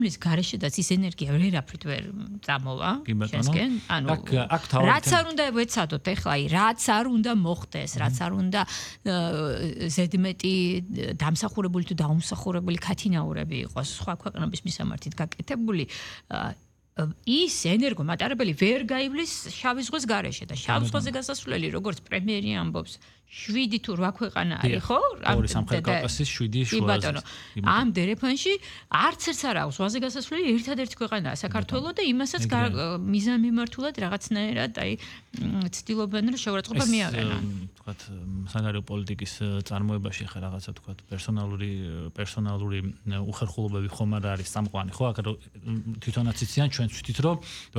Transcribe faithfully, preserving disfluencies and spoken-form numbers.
მის გარეშედაც ის ენერგია ვერაფრით ვერ წამოვა შენსკენ ანუ რაც არ უნდა ვეცადოთ ეხლა აი რაც არ უნდა მოხდეს რაც არ უნდა ზედმეტი დამსახურებული თუ დაუმსახურებელი ქათინაურები იყოს სხვა ქვეყნების მისამართით გაკეთებული ის ენერგო მატარებელი ვერ გაივლის შავი ზღვის გარეშე და შავ ზღვაზე გასასვლელი როგორც პრემიერი ამბობს შვიდი თუ რვა ქვეყანა არის ხო? ორი სამხრეთ კავკასიის შვიდი შუაზე. ამ დერეფანში არც ერთს არ აქვს ზღვაზე გასასვლელი ერთადერთი ქვეყანაა საქართველო და იმასაც მიზანმიმართულად რაღაცნაირად აი ცდილობენ რომ შეურაცხყოფა მიაღენა. თქვათ საგარეო პოლიტიკის წარმოებაში ხა რაღაცა თქვათ პერსონალური პერსონალური უხერხულობები ხომ არ არის სამყარო ხო? აქ თვითონაც იციან ჩვენც ვთვით რომ